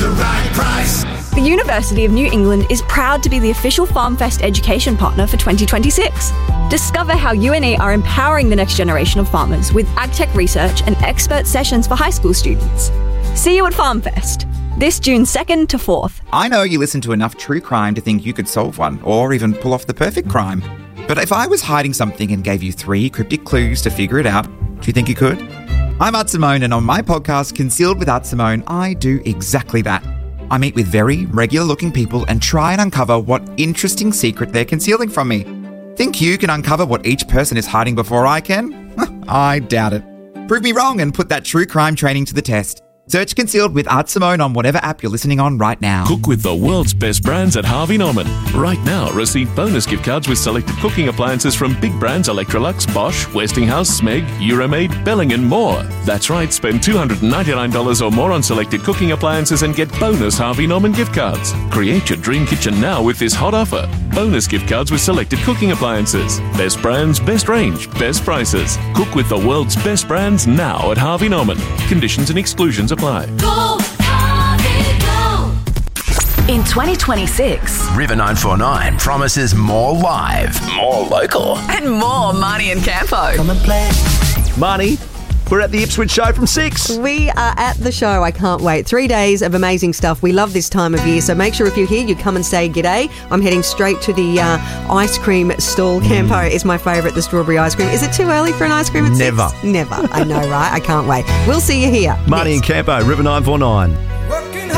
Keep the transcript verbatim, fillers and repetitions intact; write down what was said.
the right price. The University of New England is proud to be the official FarmFest education partner for twenty twenty-six. Discover how U N E are empowering the next generation of farmers with agtech research and expert sessions for high school students. See you at FarmFest, this June second to fourth. I know you listen to enough true crime to think you could solve one, or even pull off the perfect crime. But if I was hiding something and gave you three cryptic clues to figure it out, do you think you could? I'm Art Simone, and on my podcast, Concealed with Art Simone, I do exactly that. I meet with very regular-looking people and try and uncover what interesting secret they're concealing from me. Think you can uncover what each person is hiding before I can? I doubt it. Prove me wrong and put that true crime training to the test. Search Concealed with Art Simone on whatever app you're listening on right now. Cook with the world's best brands at Harvey Norman. Right now, receive bonus gift cards with selected cooking appliances from big brands Electrolux, Bosch, Westinghouse, Smeg, Euromaid, Belling and more. That's right, spend two hundred ninety-nine dollars or more on selected cooking appliances and get bonus Harvey Norman gift cards. Create your dream kitchen now with this hot offer. Bonus gift cards with selected cooking appliances. Best brands, best range, best prices. Cook with the world's best brands now at Harvey Norman. Conditions and exclusions apply. Go, Harvey, go. In twenty twenty-six, River nine four nine promises more live, more local, and more Marnie and Campo. Come and play. Marnie, we're at the Ipswich show from six. We are at the show. I can't wait. Three days of amazing stuff. We love this time of year, so make sure if you're here, you come and say g'day. I'm heading straight to the uh, ice cream stall. Campo mm. is my favourite, the strawberry ice cream. Is it too early for an ice cream at Never. six? Never. I know, right? I can't wait. We'll see you here. Marnie and Campo, River nine four nine.